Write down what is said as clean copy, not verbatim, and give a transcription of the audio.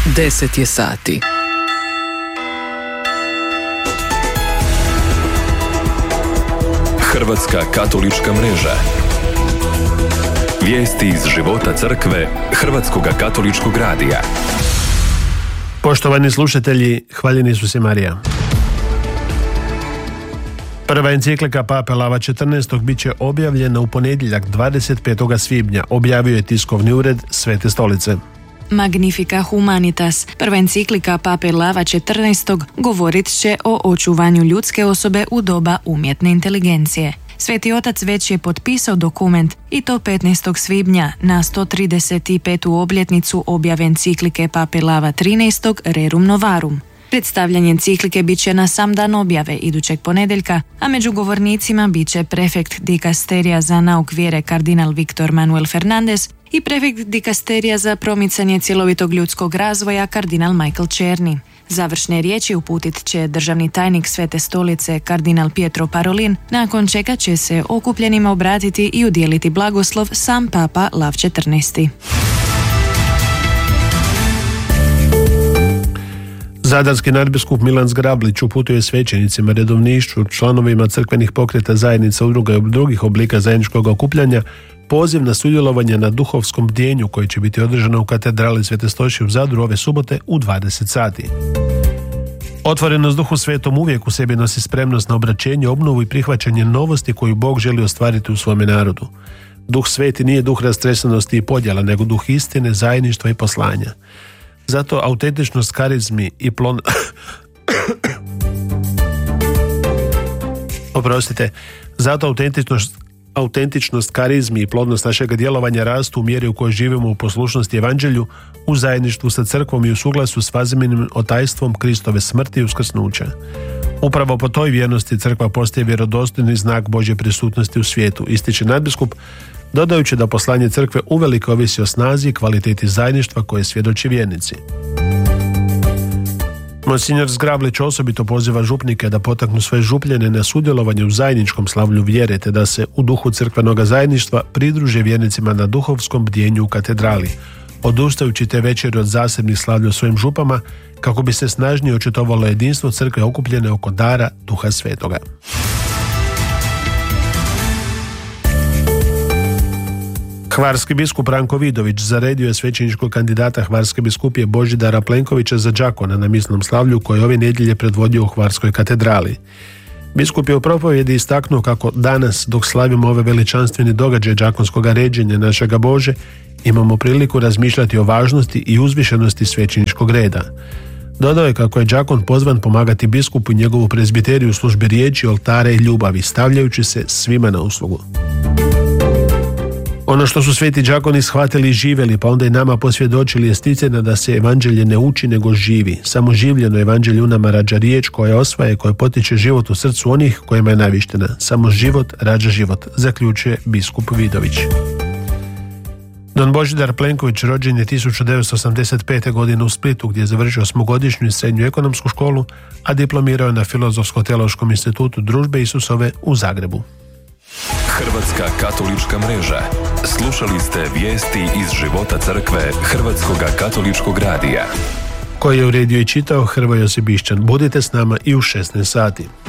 10 je sati. Hrvatska katolička mreža. Vijesti iz života crkve Hrvatskoga katoličkog radija. Poštovani slušatelji, hvaljeni su se Marija. Prva enciklika Pape Lava XIV. Bit će objavljena u ponedjeljak 25. svibnja, objavio je tiskovni ured Svete stolice. Magnifica Humanitas, prva enciklika Pape Lava XIV. Govorit će o očuvanju ljudske osobe u doba umjetne inteligencije. Sveti otac već je potpisao dokument i to 15. svibnja na 135. obljetnicu objave enciklike Pape Lava XIII. Rerum Novarum. Predstavljanje enciklike bit će na sam dan objave idućeg ponedjeljka, a među govornicima bit će prefekt dikasterija za nauk vjere kardinal Viktor Manuel Fernandez i prefekt dikasterija za promicanje cjelovitog ljudskog razvoja kardinal Michael Černi. Završne riječi uputit će državni tajnik Svete stolice kardinal Pietro Parolin, nakon čega će se okupljenima obratiti i udjeliti blagoslov sam Papa Lav XIV. Zadarski nadbiskup Milan Zgrablić uputuje svećenicima, redovništvu, članovima crkvenih pokreta zajednica, udruga i drugih oblika zajedničkog okupljanja poziv na sudjelovanje na duhovskom bdjenju koje će biti održano u katedrali Svete Stošije u Zadru ove subote u 20 sati. Otvorenost Duhu Svetom uvijek u sebi nosi spremnost na obraćenje, obnovu i prihvaćanje novosti koju Bog želi ostvariti u svome narodu. Duh Sveti nije duh rastresanosti i podjela, nego duh istine, zajedništva i poslanja. Zato autentičnost karizmi i autentičnost karizmi i plodnost našega djelovanja rastu u mjeri u kojoj živimo u poslušnosti evanđelju, u zajedništvu sa crkvom i u suglasu s faziminim otajstvom Kristove smrti i uskrsnuća. Upravo po toj vjernosti crkva postaje vjerodostojni znak Božje prisutnosti u svijetu, ističe nadbiskup, dodajući da poslanje crkve uvelike ovisi o snazi i kvaliteti zajedništva koje svjedoči vjernici. Monsignor Zgrablić osobito poziva župnike da potaknu svoje župljene na sudjelovanje u zajedničkom slavlju vjere, te da se u duhu crkvenog zajedništva pridruže vjernicima na duhovskom bdjenju u katedrali, odustajući te večeri od zasebnih slavlja svojim župama, kako bi se snažnije očitovalo jedinstvo crkve okupljene oko dara Duha Svetoga. Hvarski biskup Ranko Vidović zaredio je svećeničkog kandidata Hvarske biskupije Božidara Plenkovića za đakona na misnom slavlju koje ove nedjelje predvodio u Hvarskoj katedrali. Biskup je u propovjedi istaknuo kako danas, dok slavimo ove veličanstveni događaje đakonskog ređenja našega Bože, imamo priliku razmišljati o važnosti i uzvišenosti svećeničkog reda. Dodao je kako je đakon pozvan pomagati biskupu i njegovu prezbiteriju u službi riječi, oltara i ljubavi, stavljajući se svima na uslugu. Ono što su sveti đakoni shvatili i živjeli, pa onda i nama posvjedočili, je sticanje da se evanđelje ne uči nego živi. Samo življeno evanđelje u nama rađa riječ koja osvaja, koja potiče život u srcu onih kojima je navištena. Samo život rađa život, zaključuje biskup Vidović. Don Božidar Plenković rođen je 1985. godine u Splitu, gdje je završio 8-godišnju i srednju ekonomsku školu, a diplomirao je na Filozofsko-teološkom institutu Družbe Isusove u Zagrebu. Hrvatska katolička mreža. Slušali ste vijesti iz života crkve Hrvatskoga katoličkog radija, koji je uredio i čitao Hrvoje Josip Bišćan. Budite s nama i u 16 sati.